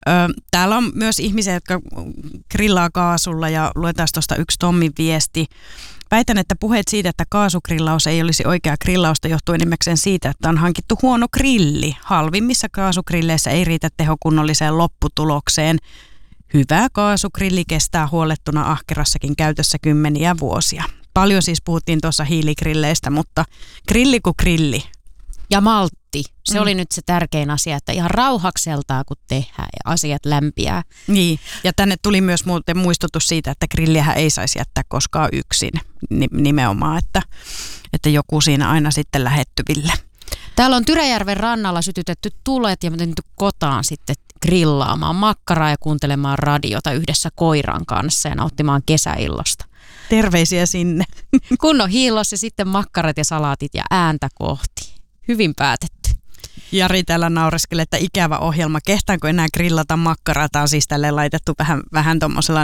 Täällä on myös ihmisiä, jotka grillaa kaasulla ja luetaan tuosta yksi Tommin viesti. Väitän, että puheet siitä, että kaasugrillaus ei olisi oikea grillausta, johtuu enimmäkseen siitä, että on hankittu huono grilli. Halvimmissa kaasugrilleissä ei riitä tehokunnolliseen lopputulokseen. Hyvä kaasugrilli kestää huollettuna ahkerassakin käytössä kymmeniä vuosia. Paljon siis puhuttiin tuossa hiiligrilleistä, mutta grilli kuin grilli. Ja maltti. Se oli nyt se tärkein asia, että ihan rauhakseltaan kun tehdään ja asiat lämpiää. Niin, ja tänne tuli myös muuten muistutus siitä, että grilliähän ei saisi jättää koskaan yksin nimenomaan, että joku siinä aina sitten lähettyville. Täällä on Tyräjärven rannalla sytytetty tulet ja menty kotaan sitten grillaamaan makkaraa ja kuuntelemaan radiota yhdessä koiran kanssa ja nauttimaan kesäillosta. Terveisiä sinne. Kunnon hiillos ja sitten makkarat ja salaatit ja ääntä kohti. Hyvin päätetty. Jari täällä naureskelee, että ikävä ohjelma. Kehtaanko enää grillata makkaraa? Tämä on siis tälleen laitettu vähän tuommoisella,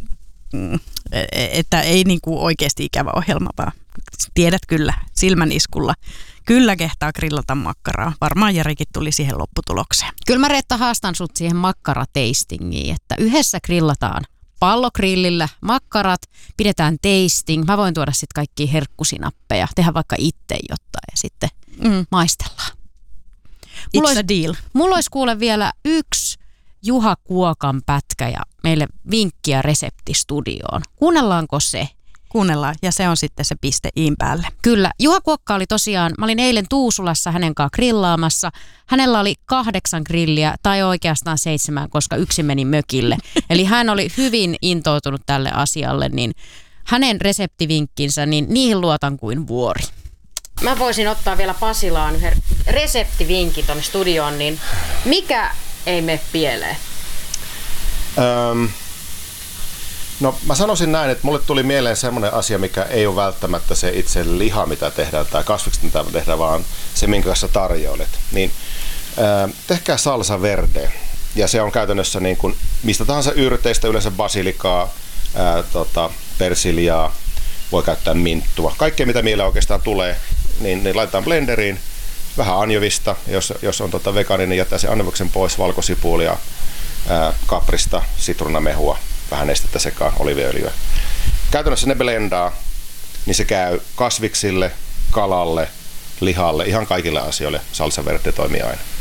että ei oikeasti ikävä ohjelma, vaan tiedät kyllä silmäniskulla. Kyllä kehtaa grillata makkaraa. Varmaan Jarikin tuli siihen lopputulokseen. Kyllä mä Reetta haastan sut siihen makkarateistingiin, että yhdessä grillataan pallogrillillä makkarat, pidetään tasting. Mä voin tuoda sitten kaikkia herkkusinappeja, tehdä vaikka itse jotain ja sitten maistellaan. It's a deal. Mulla olisi kuule vielä yksi Juha Kuokan pätkä ja meille vinkkiä reseptistudioon. Kuunnellaanko se? Kuunnellaan, ja se on sitten se piste iin päälle. Kyllä. Juha Kuokka oli tosiaan, mä olin eilen Tuusulassa hänen kanssaan grillaamassa. Hänellä oli 8 grilliä, tai oikeastaan 7, koska yksi meni mökille. Eli hän oli hyvin intoutunut tälle asialle, niin hänen reseptivinkkinsä, niin niihin luotan kuin vuori. Mä voisin ottaa vielä Pasilaan yhden reseptivinkin tuonne studioon, niin mikä ei mene pieleen? No mä sanoisin näin, että mulle tuli mieleen semmoinen asia, mikä ei ole välttämättä se itse liha, mitä tehdään, tai kasvikset, mitä tehdään, vaan se, minkä kanssa tarjoilet. Niin tehkää salsa verde. Ja se on käytännössä niin kuin mistä tahansa yrteistä, yleensä basilikaa, persiljaa, voi käyttää minttua. Kaikkea, mitä mieleen oikeastaan tulee, niin laitetaan blenderiin. Vähän anjovista, jos on vegaaninen, niin jättää sen anjovoksen pois, valkosipulia, kaprista, sitruunamehua, vähän nestettä sekaan, oliiviöljyä. Käytännössä ne blendaa, niin se käy kasviksille, kalalle, lihalle, ihan kaikille asioille. Salsa verde toimii aina.